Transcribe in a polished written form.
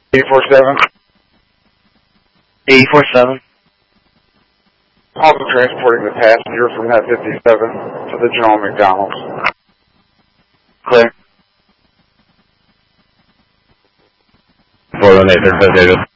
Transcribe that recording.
847. 847. Also transporting the passenger from that 57 to the General McDonald's. Clear. 418, 35,